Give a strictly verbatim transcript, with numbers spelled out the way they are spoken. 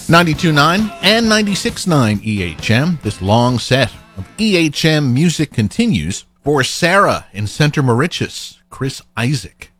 ninety-two point nine and ninety-six point nine E H M. This long set of E H M music continues for Sarah in Center Mauritius, Chris Isaac.